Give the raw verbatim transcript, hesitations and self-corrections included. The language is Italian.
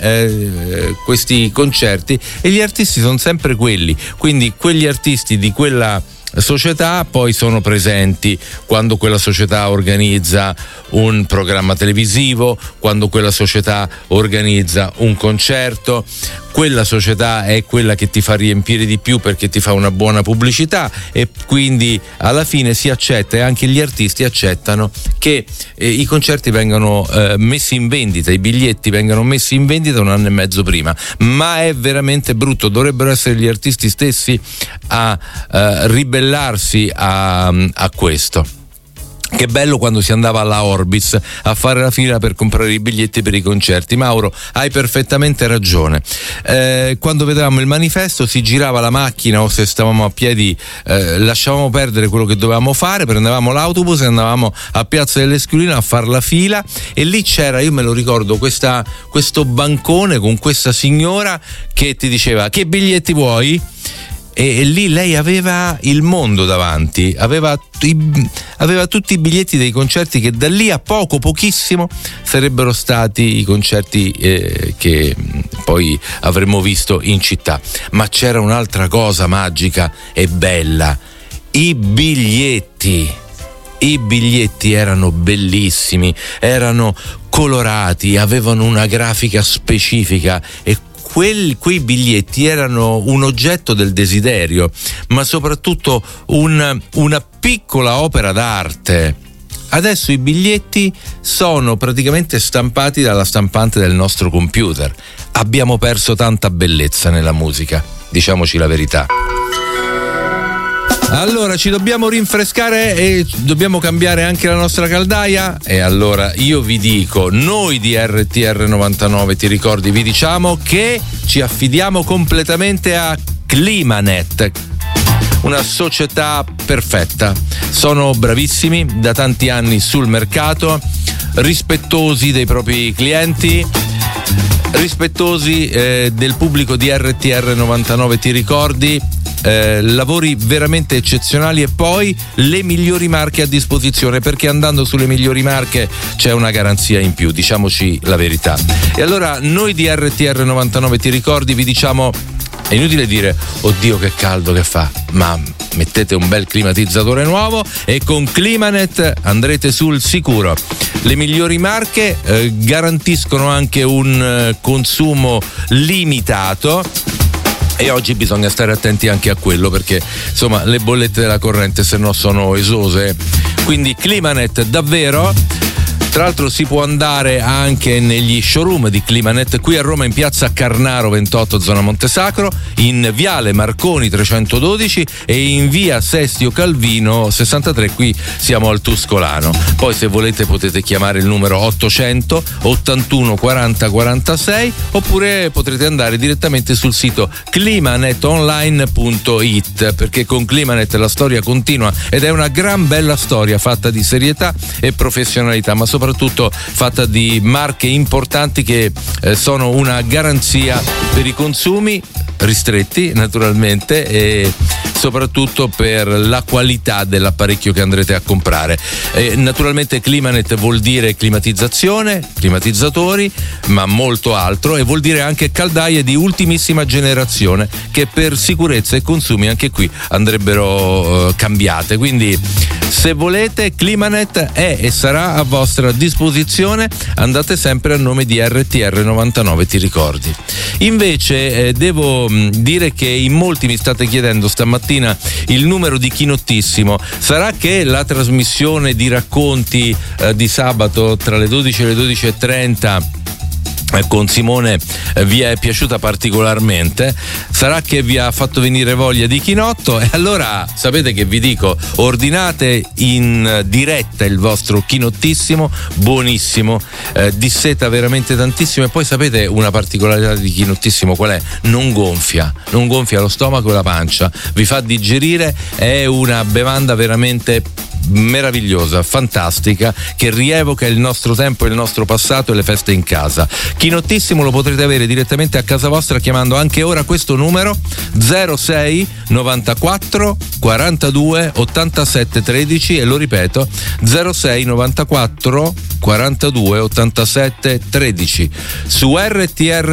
eh, questi concerti e gli artisti sono sempre quelli, quindi quegli artisti di quella società poi sono presenti quando quella società organizza un programma televisivo, quando quella società organizza un concerto. Quella società è quella che ti fa riempire di più perché ti fa una buona pubblicità e quindi alla fine si accetta, e anche gli artisti accettano, che eh, i concerti vengano eh, messi in vendita, i biglietti vengano messi in vendita un anno e mezzo prima. Ma è veramente brutto, dovrebbero essere gli artisti stessi a eh, ribellarsi a, a questo. Che bello quando si andava alla Orbis a fare la fila per comprare i biglietti per i concerti. Mauro, hai perfettamente ragione. Eh, quando vedevamo il manifesto si girava la macchina, o se stavamo a piedi eh, lasciavamo perdere quello che dovevamo fare, prendevamo l'autobus e andavavamo a Piazza dell'Esculino a far la fila, e lì c'era, io me lo ricordo, questa, questo bancone con questa signora che ti diceva: che biglietti vuoi? E, e lì lei aveva il mondo davanti, aveva, i, aveva tutti i biglietti dei concerti che da lì a poco, pochissimo, sarebbero stati i concerti eh, che poi avremmo visto in città. Ma c'era un'altra cosa magica e bella: i biglietti. I biglietti erano bellissimi, erano colorati, avevano una grafica specifica e Quelli, quei biglietti erano un oggetto del desiderio, ma soprattutto un, una piccola opera d'arte. Adesso i biglietti sono praticamente stampati dalla stampante del nostro computer. Abbiamo perso tanta bellezza nella musica, diciamoci la verità. Allora ci dobbiamo rinfrescare e dobbiamo cambiare anche la nostra caldaia, e allora io vi dico, noi di R T R novantanove, ti ricordi, vi diciamo che ci affidiamo completamente a Climanet, una società perfetta. Sono bravissimi, da tanti anni sul mercato, rispettosi dei propri clienti, rispettosi eh, del pubblico di R T R novantanove, ti ricordi? Eh, lavori veramente eccezionali, e poi le migliori marche a disposizione, perché andando sulle migliori marche c'è una garanzia in più, diciamoci la verità. E allora noi di R T R novantanove, ti ricordi, vi diciamo: è inutile dire oddio che caldo che fa, ma mettete un bel climatizzatore nuovo e con Climanet andrete sul sicuro. Le migliori marche eh, garantiscono anche un eh, consumo limitato, e oggi bisogna stare attenti anche a quello, perché insomma le bollette della corrente se no sono esose. Quindi Climanet davvero. Tra l'altro si può andare anche negli showroom di Climanet qui a Roma, in piazza Carnaro ventotto, zona Montesacro, in viale Marconi trecentododici e in via Sestio Calvino sessantatré, qui siamo al Tuscolano. Poi se volete potete chiamare il numero ottocento ottantuno quaranta quarantasei, oppure potrete andare direttamente sul sito climanetonline punto it, perché con Climanet la storia continua, ed è una gran bella storia fatta di serietà e professionalità, ma soprattutto soprattutto fatta di marche importanti che eh, sono una garanzia per i consumi ristretti, naturalmente, e soprattutto per la qualità dell'apparecchio che andrete a comprare. E naturalmente Climanet vuol dire climatizzazione, climatizzatori, ma molto altro, e vuol dire anche caldaie di ultimissima generazione che per sicurezza e consumi anche qui andrebbero uh, cambiate. Quindi se volete, Climanet è e sarà a vostra disposizione. Andate sempre a nome di R T R novantanove, ti ricordi. Invece eh, devo mh, dire che in molti mi state chiedendo stamattina il numero di Chinottissimo. Sarà che la trasmissione di racconti eh, di sabato tra le dodici e le dodici e trenta con Simone vi è piaciuta particolarmente? Sarà che vi ha fatto venire voglia di chinotto? E allora sapete che vi dico, ordinate in diretta il vostro Chinottissimo, buonissimo, eh, disseta veramente tantissimo. E poi sapete una particolarità di Chinottissimo qual è? Non gonfia, non gonfia lo stomaco e la pancia, vi fa digerire, è una bevanda veramente meravigliosa, fantastica, che rievoca il nostro tempo, il nostro passato e le feste in casa. Chinottissimo lo potrete avere direttamente a casa vostra chiamando anche ora questo numero zero sei novantaquattro quarantadue ottantasette tredici, e lo ripeto zero sei novantaquattro quarantadue ottantasette tredici. Su R T R